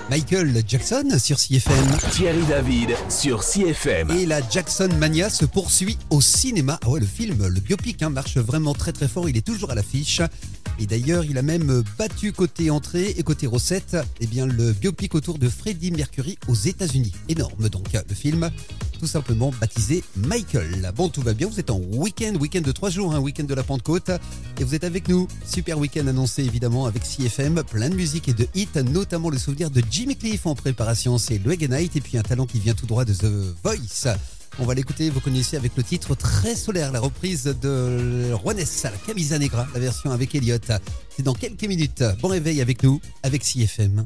Michael Jackson sur CFM. Thierry David sur CFM. Et la Jackson Mania se poursuit au cinéma. Ah ouais, le film, le biopic marche vraiment très très fort. Il est toujours à l'affiche. Et d'ailleurs, il a même battu côté entrée et côté recette, le biopic autour de Freddie Mercury aux États-Unis. Énorme donc, le film, tout simplement baptisé Michael. Bon, tout va bien, vous êtes en week-end de 3 jours, week-end de la Pentecôte. Et vous êtes avec nous. Super week-end annoncé évidemment avec CFM. Plein de musique et de hits, notamment le souvenir de Jimmy Cliff en préparation. C'est le Reggae Night et puis un talent qui vient tout droit de The Voice. On va l'écouter, vous connaissez avec le titre Très Solaire, la reprise de Juanes, la Camisa Negra, la version avec Elliott. C'est dans quelques minutes. Bon réveil avec nous, avec CFM.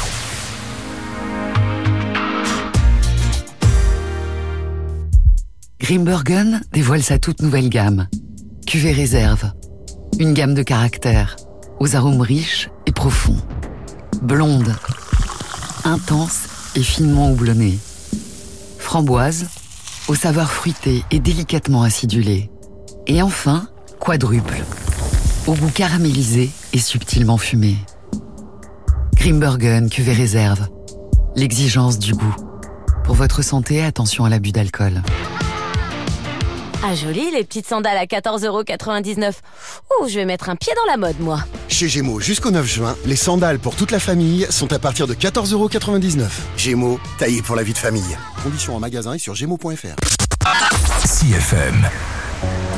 Grimbergen dévoile sa toute nouvelle gamme. Cuvée réserve. Une gamme de caractères, aux arômes riches et profonds. Blonde, intense et finement houblonnée. Framboise, aux saveurs fruitées et délicatement acidulées. Et enfin, quadruple, au goût caramélisé et subtilement fumé. Grimbergen cuvée réserve. L'exigence du goût. Pour votre santé, attention à l'abus d'alcool. Ah joli, les petites sandales à 14,99€. Ouh, je vais mettre un pied dans la mode, moi. Chez Gémeaux, jusqu'au 9 juin, les sandales pour toute la famille sont à partir de 14,99€. Gémeaux, taillé pour la vie de famille. Conditions en magasin et sur gémeaux.fr. CFM.